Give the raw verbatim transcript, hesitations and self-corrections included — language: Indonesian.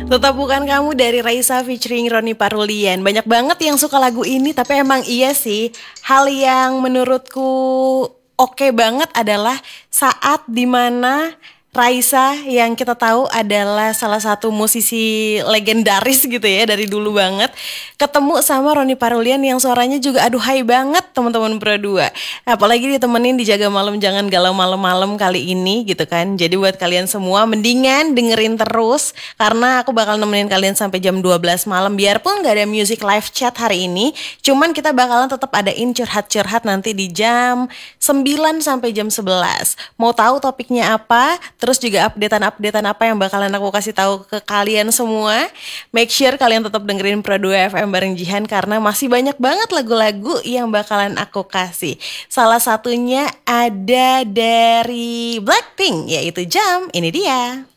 Tetap Bukan Kamu dari Raisa featuring Roni Parulian. Banyak banget yang suka lagu ini, tapi emang iya sih. Hal yang menurutku oke banget adalah saat dimana Raisa yang kita tahu adalah salah satu musisi legendaris gitu ya dari dulu banget, ketemu sama Roni Parulian yang suaranya juga aduhai banget teman-teman berdua. Apalagi ditemenin di Jaga Malam Jangan Galau malam-malam kali ini gitu kan. Jadi buat kalian semua mendingan dengerin terus karena aku bakal nemenin kalian sampai jam dua belas malam. Biarpun gak ada music live chat hari ini, cuman kita bakalan tetap adain curhat-curhat nanti di jam sembilan sampai jam sebelas. Mau tahu topiknya apa? Terus juga updatean-updatean apa yang bakalan aku kasih tahu ke kalian semua. Make sure kalian tetap dengerin Pro dua F M bareng Jihan karena masih banyak banget lagu-lagu yang bakalan aku kasih. Salah satunya ada dari Blackpink yaitu Jump. Ini dia.